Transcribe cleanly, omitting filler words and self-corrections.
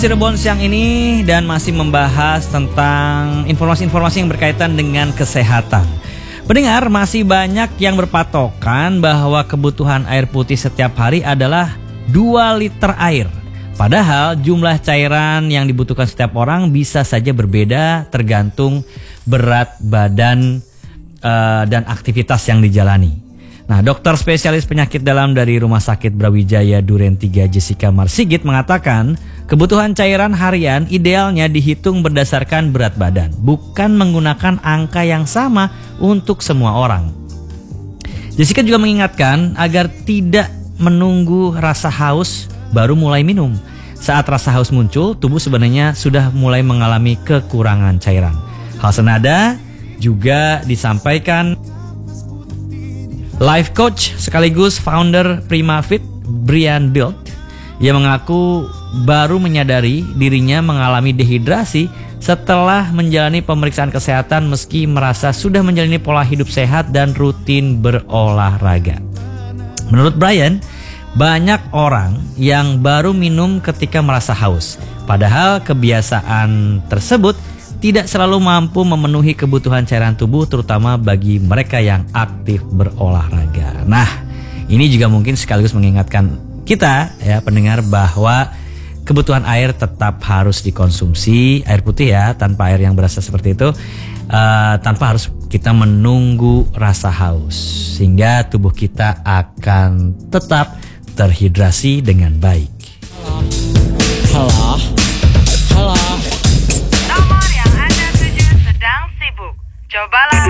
Cirebon siang ini dan masih membahas tentang informasi-informasi yang berkaitan dengan kesehatan. Pendengar, masih banyak yang berpatokan bahwa kebutuhan air putih setiap hari adalah 2 liter air. Padahal jumlah cairan yang dibutuhkan setiap orang bisa saja berbeda tergantung berat badan dan aktivitas yang dijalani. Nah, dokter spesialis penyakit dalam dari Rumah Sakit Brawijaya Duren 3 Jessica Marsigit mengatakan kebutuhan cairan harian idealnya dihitung berdasarkan berat badan, bukan menggunakan angka yang sama untuk semua orang. Jessica juga mengingatkan agar tidak menunggu rasa haus baru mulai minum. Saat rasa haus muncul, tubuh sebenarnya sudah mulai mengalami kekurangan cairan. Hal senada juga disampaikan life coach sekaligus founder PrimaFit, Brian Bild. Ia mengaku baru menyadari dirinya mengalami dehidrasi setelah menjalani pemeriksaan kesehatan meski merasa sudah menjalani pola hidup sehat dan rutin berolahraga. Menurut Brian, banyak orang yang baru minum ketika merasa haus. Padahal kebiasaan tersebut tidak selalu mampu memenuhi kebutuhan cairan tubuh, terutama bagi mereka yang aktif berolahraga. Nah, ini juga mungkin sekaligus mengingatkan kita ya pendengar bahwa kebutuhan air tetap harus dikonsumsi, air putih ya, tanpa air yang berasa seperti itu, tanpa harus kita menunggu rasa haus, sehingga tubuh kita akan tetap terhidrasi dengan baik. Halo. Nomor yang Anda tuju sedang sibuk. Cobalah